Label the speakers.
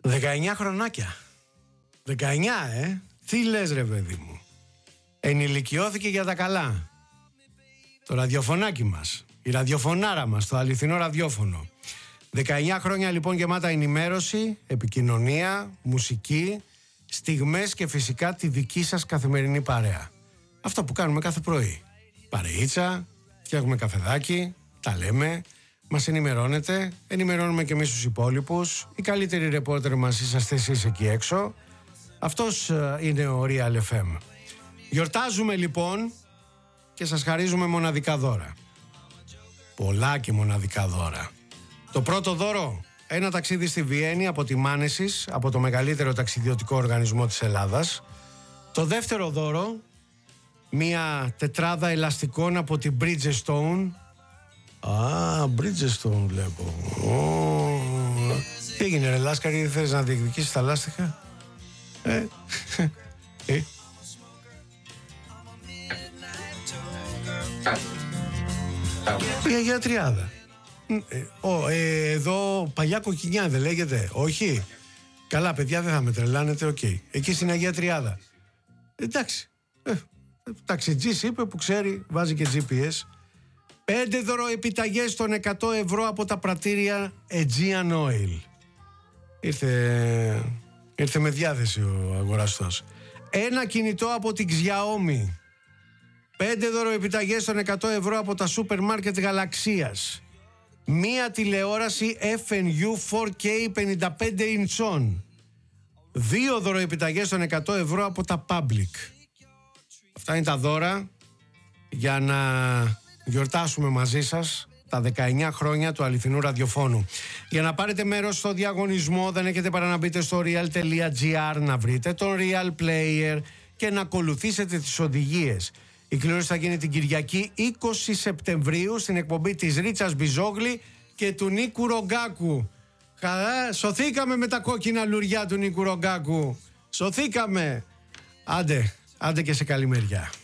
Speaker 1: 19 χρονάκια. 19, Τι λες ρε παιδί μου. Ενηλικιώθηκε για τα καλά. Το ραδιοφωνάκι μας, η ραδιοφωνάρα μας, το αληθινό ραδιόφωνο. 19 χρόνια λοιπόν γεμάτα ενημέρωση, επικοινωνία, μουσική, στιγμές και φυσικά τη δική σας καθημερινή παρέα. Αυτό που κάνουμε κάθε πρωί. Παρεΐτσα, φτιάχνουμε καφεδάκι, τα λέμε, μας ενημερώνετε, ενημερώνουμε και εμείς τους υπόλοιπους. Οι καλύτεροι ρεπόρτερ μας είσαστε εσείς εκεί έξω. Αυτός είναι ο Real FM. Γιορτάζουμε λοιπόν και σας χαρίζουμε μοναδικά δώρα. Πολλά και μοναδικά δώρα. Το πρώτο δώρο, ένα ταξίδι στη Βιέννη από τη Μάνεσης, από το μεγαλύτερο ταξιδιωτικό οργανισμό της Ελλάδας. Το δεύτερο δώρο, μία τετράδα ελαστικών από την Bridgestone. Bridgestone βλέπω. Τι έγινε ρε Λάσκαρη, δεν θες να διεκδικήσεις τα λάστιχα? Η Αγία Τριάδα. Εδώ παλιά κοκκινιά δεν λέγεται? Όχι. Καλά παιδιά, δεν θα με τρελάνετε, Εκεί στην Αγία Τριάδα. Εντάξει. Ταξιτζής είπε που ξέρει, βάζει και GPS. 5 δωροεπιταγές των 100 ευρώ από τα πρατήρια Aegean Oil. Ήρθε με διάθεση ο αγοραστός. Ένα κινητό από την Xiaomi. 5 δωροεπιταγές των 100 ευρώ από τα σούπερ μάρκετ Γαλαξίας. Μία τηλεόραση FNU 4K 55 ιντσών. 2 δωροεπιταγές των 100 ευρώ από τα Public. Αυτά είναι τα δώρα για να γιορτάσουμε μαζί σας τα 19 χρόνια του αληθινού ραδιοφώνου. Για να πάρετε μέρος στο διαγωνισμό δεν έχετε παρά να μπείτε στο real.gr, να βρείτε τον Real Player και να ακολουθήσετε τις οδηγίες. Η κλήρωση θα γίνει την Κυριακή 20 Σεπτεμβρίου στην εκπομπή της Ρίτσας Μπιζόγλη και του Νίκου Ρογκάκου. Σωθήκαμε με τα κόκκινα λουριά του Νίκου Ρογκάκου. Σωθήκαμε. Άντε και σε καλή μεριά.